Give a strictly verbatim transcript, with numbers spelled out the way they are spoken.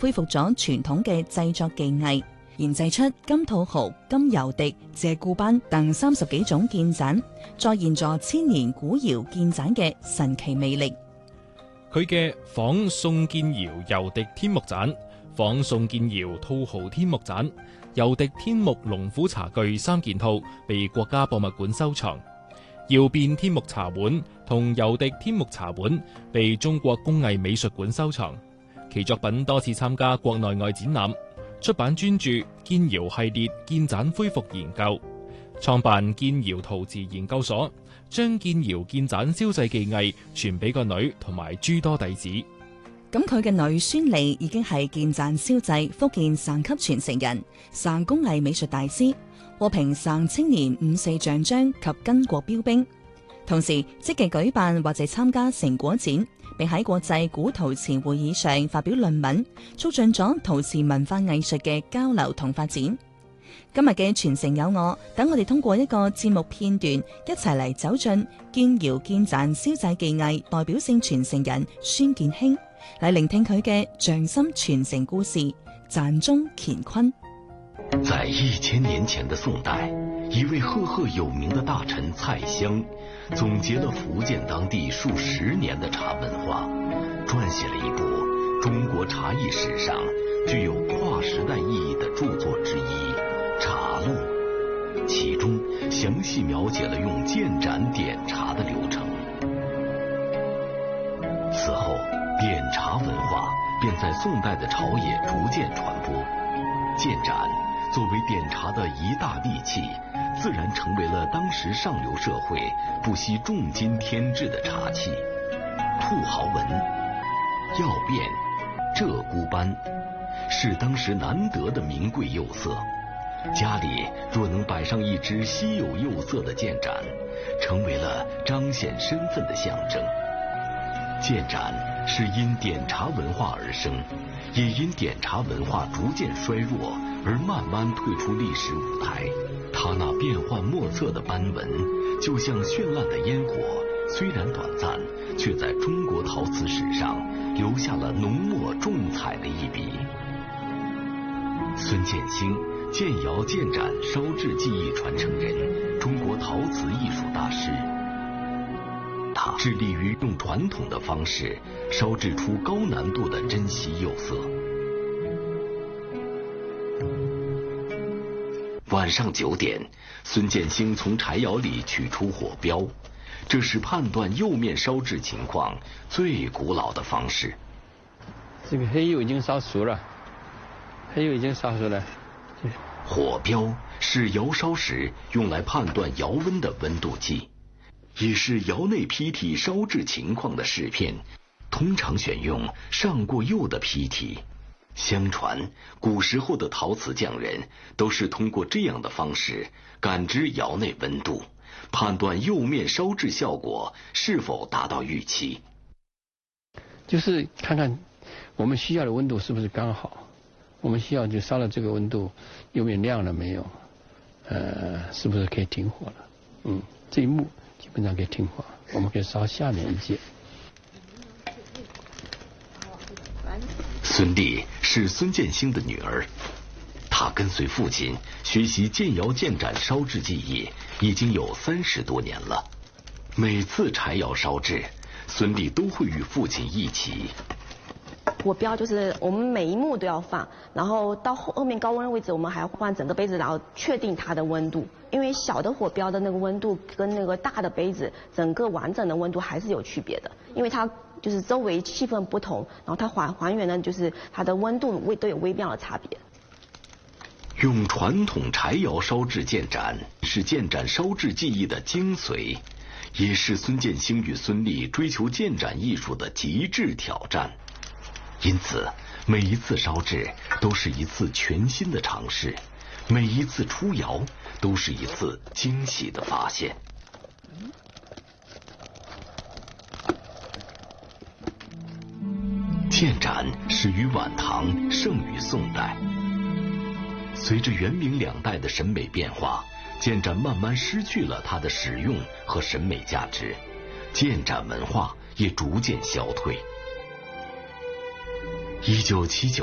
恢復咗傳統嘅製作技藝，研製出金土豪、金油滴、鷓鴣斑等三十幾種建盞，再現咗千年古窯建盞嘅神奇魅力。 佢嘅仿宋建窯油滴天目盞、仿宋建窯土豪天目盞、油滴天目龍虎茶具三件套被國家博物館收藏，窯變天目茶碗同油滴天目茶碗被中國工藝美術館收藏。其作品多次參加國內外展覽，出版專著《建窯系列建盞恢復研究》，創辦建窯陶瓷研究所，將建窯建盞燒製技藝傳俾個女同埋諸多弟子。 咁佢嘅女孫莉已經係建盞燒製福建省級傳承人、省工藝美術大師，獲評省青年五四獎章及巾幗標兵。同時積極舉辦或者參加成果展，並喺國際古陶瓷會議上發表論文，促進咗陶瓷文化藝術嘅交流同發展。今日嘅傳承有我，等我哋通過一個節目片段，一齊嚟走進建窯建盞燒製技藝代表性傳承人孫建興，嚟聆聽佢嘅匠心傳承故事。盞中乾坤。 在一千年前的宋代，一位赫赫有名的大臣蔡襄，總結了福建當地數十年的茶文化，撰寫了一部中國茶藝史上具有跨時代意義的著作之一《茶論》，其中詳細描寫了用建盞點茶的流程。此後，點茶文化便在宋代的朝野逐漸傳播。建盞作為點茶的一大利器，自然成為了當時上流社會不惜重金添置的茶器。兔毫紋、曜變、鷓鴣斑是當時難得的名貴釉色，家裡若能擺上一隻稀有釉色的建盞，成為了彰顯身份的象徵。建盞是因點茶文化而生，也因點茶文化逐漸衰弱而慢慢退出歷史舞台。它那變幻莫測的斑紋，就像絢爛的煙火，雖然短暫，卻在中國陶瓷史上留下了濃墨重彩的一筆。孫建興，建窯建盞燒製技藝傳承人，中國陶瓷藝術大師。他致力於用傳統的方式燒製出高難度的珍稀釉色。晚上九點，孫建興從柴窯裡取出火標，這是判斷釉面燒製情況最古老的方式。 這個黑釉已經燒熟了，黑釉已經燒熟了。 火標是窯燒時用來判斷窯溫的溫度計，也是窯內坯體燒製情況的試片，通常選用上過釉的坯體。相傳，古時候的陶瓷匠人都是通過這樣的方式感知窯內溫度，判斷釉面燒製效果是否達到預期。 就是看看我們需要的溫度是不是剛好，我們需要就燒了這個溫度，釉面亮了沒有，呃，是不是可以停火了？嗯，這一幕基本上可以停火，我們可以燒下面一節。 孫莉是孫建興的女兒，她跟隨父親學習建窯建盞燒製技藝已經有三十多年了。每次柴窯燒製，孫莉都會與父親一起。 火標就是我們每一幕都要放，然後到後後面高溫位置，我們還要換整個杯子，然後確定它的溫度。因為小的火標的那個溫度跟那個大的杯子整個完整的溫度還是有區別的，因為它就是周圍氣氛不同，然後它還還原的就是它的溫度微都有微妙的差別。 用傳統柴窯燒製建盞是建盞燒製技藝的精髓，也是孫建興與孫莉追求建盞藝術的極致挑戰。因此，每一次燒製都是一次全新的嘗試，每一次出窯都是一次驚喜的發現。建盞始於晚唐，盛於宋代。隨着元明兩代的審美變化，建盞慢慢失去了它的使用和審美價值，建盞文化也逐漸消退。一九七九